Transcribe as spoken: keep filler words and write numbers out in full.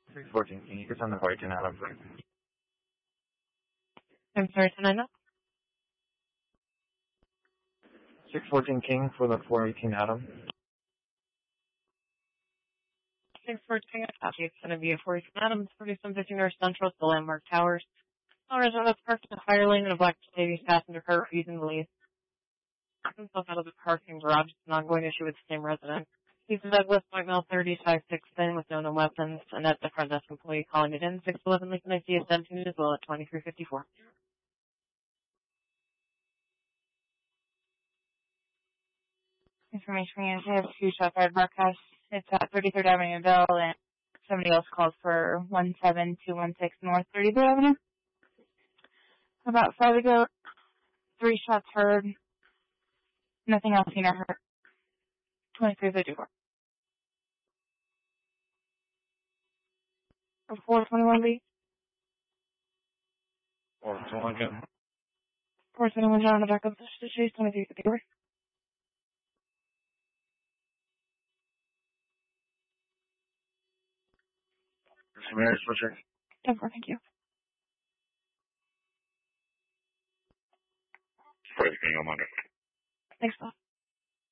six fourteen, can you get on the fourteen Adam, please? I'm sorry, tonight up. six fourteen King for the four eighteen Adam. six fourteen, copy. It's going to be a four eighteen Adams, forty-seven fifty North Central, the Landmark Towers. All residents parked in the fire lane and a black Mercedes passenger car refusing to leave. Himself out of the parking garage. It's an ongoing issue with the same resident. He's a Douglas Point Mill thirty five six in with no known weapons, and that's the front desk employee calling it in. six eleven Lincoln I C is seventeen as well at twenty-three fifty-four. Information unit, I have two shots fired broadcast. It's at thirty-third Avenue in Bell, and somebody else called for one seven two one six North thirty-third Avenue. About five ago, three shots heard. Nothing else seen or heard. twenty-three fifty-four. four twenty-one B. Or something like that. four twenty-one John on the back of the chase, twenty-three fifty-four. Some areas for check. ten four, thank you. First King, I'm under. Thanks, boss.